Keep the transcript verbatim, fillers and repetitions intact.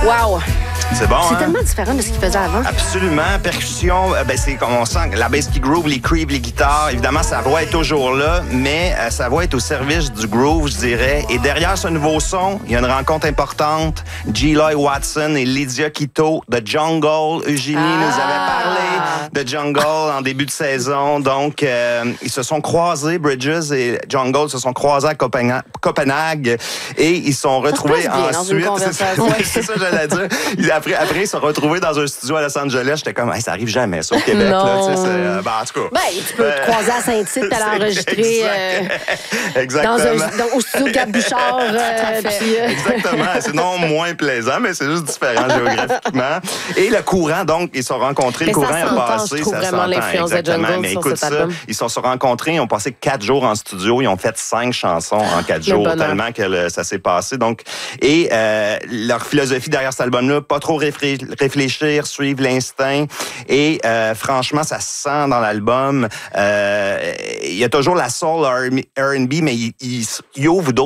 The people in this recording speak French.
Wow! C'est bon, C'est hein? tellement différent de ce qu'il faisait avant. Absolument. Percussion, euh, ben c'est comme on sent la bass qui groove, les creeps, les guitares. Évidemment, sa voix est toujours là, mais euh, sa voix est au service du groove, je dirais. Et derrière ce nouveau son, il y a une rencontre importante. G-Loy Watson et Lydia Quito de Jungle. Eugénie Ah. nous avait parlé de Jungle en début de saison. Donc, euh, ils se sont croisés, Bridges et Jungle se sont croisés à Copenhague, Copenhague et ils se sont retrouvés se passe bien dans une ensuite. conversation. C'est, c'est ça que j'allais dire. Ils- Après, après, ils se sont retrouvés dans un studio à Los Angeles. J'étais comme, hey, ça arrive jamais, ça, au Québec. Non. Là, tu sais, c'est, euh, ben, en tout cas. Ben, tu peux te croiser à Saint-Tite, t'aller enregistrer euh, Exactement. dans un, dans, au studio de Gab Bouchard. Euh, puis, euh, Exactement. C'est non moins plaisant, mais c'est juste différent géographiquement. Et le courant, donc, ils se sont rencontrés. Mais le ça courant s'entend, a passé. je trouve Ça vraiment s'entend, l'influence de exactement. Jungle Mais sur écoute cet ça, album. ils se sont rencontrés, ils ont passé quatre jours en studio, ils ont fait cinq chansons en quatre jours, bonheur. tellement que le- ça s'est passé. Donc, et euh, leur philosophie derrière cet album-là, pas trop réfré- réfléchir, suivre l'instinct. Et euh, franchement, ça se sent dans l'album. Euh, Il y a toujours la soul R and B, mais il, il, il ouvre d'autres